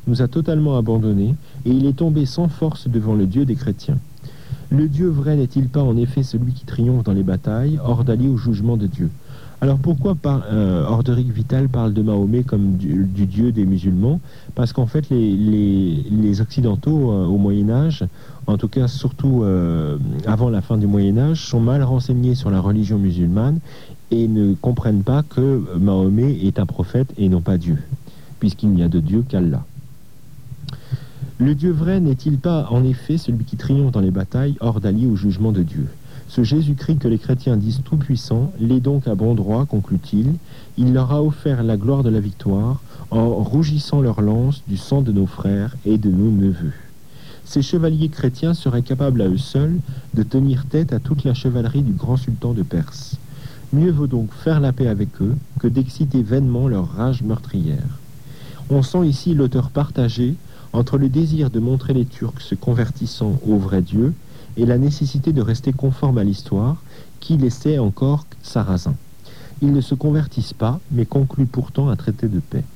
nous a totalement abandonnés, et il est tombé sans force devant le Dieu des chrétiens. Le Dieu vrai n'est-il pas en effet celui qui triomphe dans les batailles, hors d'aller au jugement de Dieu? Alors pourquoi Orderic Vital parle de Mahomet comme du Dieu des musulmans? Parce qu'en fait les Occidentaux au Moyen-Âge, en tout cas surtout avant la fin du Moyen-Âge, sont mal renseignés sur la religion musulmane et ne comprennent pas que Mahomet est un prophète et non pas Dieu, puisqu'il n'y a de Dieu qu'Allah. Le Dieu vrai n'est-il pas en effet celui qui triomphe dans les batailles, hors d'aller au jugement de Dieu? Ce Jésus-Christ que les chrétiens disent tout-puissant l'est donc à bon droit, conclut-il. Il leur a offert la gloire de la victoire en rougissant leur lance du sang de nos frères et de nos neveux. Ces chevaliers chrétiens seraient capables à eux seuls de tenir tête à toute la chevalerie du grand sultan de Perse. Mieux vaut donc faire la paix avec eux que d'exciter vainement leur rage meurtrière. On sent ici l'auteur partagé entre le désir de montrer les Turcs se convertissant au vrai Dieu et la nécessité de rester conforme à l'histoire qui laissait encore Sarrazin. Ils ne se convertissent pas, mais concluent pourtant un traité de paix.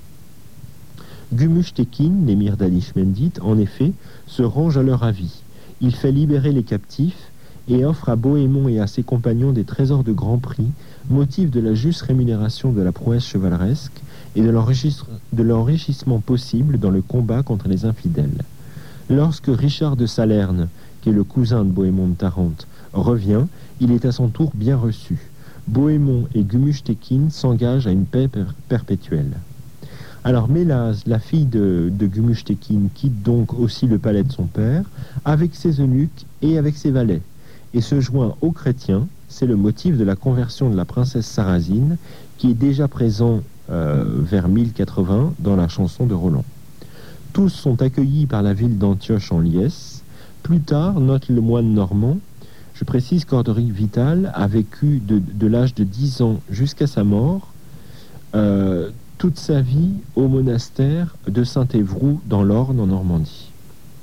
Gümüş Tekin, l'émir d'Anishmendit, en effet, se range à leur avis. Il fait libérer les captifs et offre à Bohémond et à ses compagnons des trésors de grand prix, motif de la juste rémunération de la prouesse chevaleresque et de l'enrichissement possible dans le combat contre les infidèles. Lorsque Richard de Salerne, qui est le cousin de Bohémond de Tarente, revient, il est à son tour bien reçu. Bohémond et Gümüş Tekin s'engagent à une paix perpétuelle. Alors Mélase, la fille de Gümüş Tekin, quitte donc aussi le palais de son père, avec ses eunuques et avec ses valets, et se joint aux chrétiens. C'est le motif de la conversion de la princesse Sarrazine, qui est déjà présent vers 1080 dans la chanson de Roland. Tous sont accueillis par la ville d'Antioche en liesse. Plus tard, note le moine normand, je précise qu'Orderic Vital a vécu de l'âge de 10 ans jusqu'à sa mort, toute sa vie au monastère de Saint-Évroult dans l'Orne en Normandie.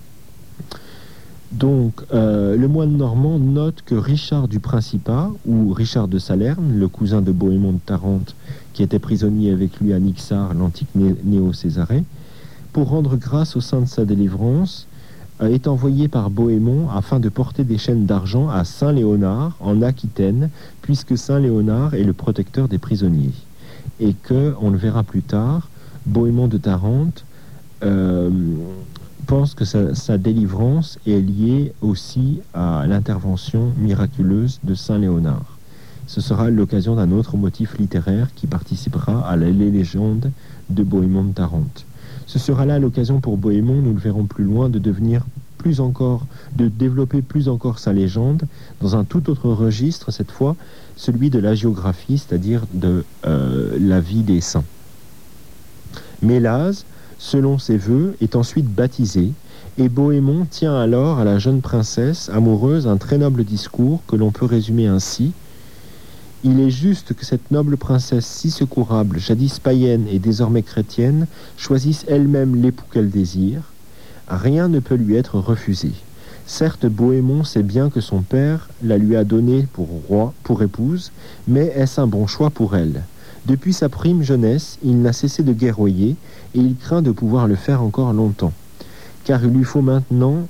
Donc, le moine normand note que Richard du Principat, ou Richard de Salerne, le cousin de Bohémond de Tarente, qui était prisonnier avec lui à Nixar, l'antique Néo-Césarée, pour rendre grâce au sein de sa délivrance, est envoyé par Bohémond afin de porter des chaînes d'argent à Saint-Léonard, en Aquitaine, puisque Saint-Léonard est le protecteur des prisonniers. Et que, on le verra plus tard, Bohémond de Tarente pense que sa délivrance est liée aussi à l'intervention miraculeuse de Saint-Léonard. Ce sera l'occasion d'un autre motif littéraire qui participera à la légende de Bohémond de Tarente. Ce sera là l'occasion pour Bohémond, nous le verrons plus loin, de développer plus encore sa légende dans un tout autre registre, cette fois, celui de l'hagiographie, c'est-à-dire de la vie des saints. Mélase, selon ses vœux, est ensuite baptisé, et Bohémond tient alors à la jeune princesse amoureuse un très noble discours que l'on peut résumer ainsi. Il est juste que cette noble princesse si secourable, jadis païenne et désormais chrétienne, choisisse elle-même l'époux qu'elle désire. Rien ne peut lui être refusé. Certes, Bohémond sait bien que son père la lui a donnée pour roi, pour épouse, mais est-ce un bon choix pour elle? Depuis sa prime jeunesse, il n'a cessé de guerroyer, et il craint de pouvoir le faire encore longtemps. Car il lui faut maintenant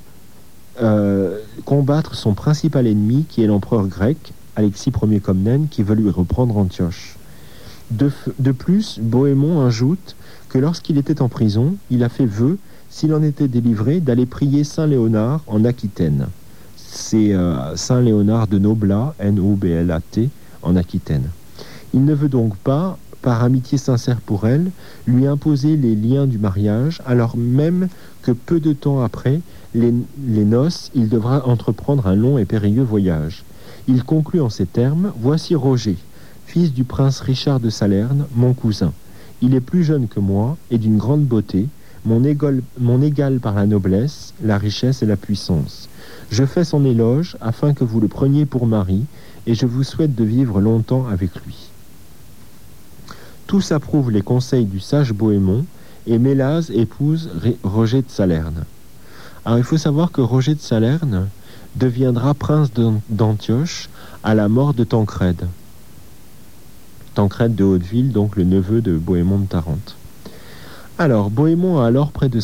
combattre son principal ennemi, qui est l'empereur grec, Alexis Ier Comnène, qui veut lui reprendre Antioche. De plus, Bohémond ajoute que lorsqu'il était en prison, il a fait vœu, s'il en était délivré, d'aller prier Saint Léonard en Aquitaine. C'est Saint Léonard de Noblat, N-O-B-L-A-T, en Aquitaine. Il ne veut donc pas, par amitié sincère pour elle, lui imposer les liens du mariage, alors même que peu de temps après les noces, il devra entreprendre un long et périlleux voyage. Il conclut en ces termes: « Voici Roger, fils du prince Richard de Salerne, mon cousin. Il est plus jeune que moi et d'une grande beauté, mon égal par la noblesse, la richesse et la puissance. Je fais son éloge afin que vous le preniez pour mari, et je vous souhaite de vivre longtemps avec lui. » Tous approuvent les conseils du sage Bohémond, et Mélase épouse Roger de Salerne. Alors il faut savoir que Roger de Salerne deviendra prince d'Antioche à la mort de Tancrède. Tancrède de Hauteville, donc le neveu de Bohémond de Tarente. Alors, Bohémond a alors près de